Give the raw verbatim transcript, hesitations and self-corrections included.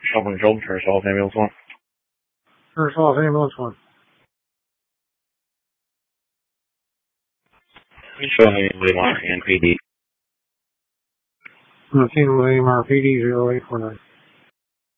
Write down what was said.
Shelburne Children's Church, South Ambulance one. Church, South Ambulance one. Showing me William R. and P D. nineteen William R. P D zero eight four nine.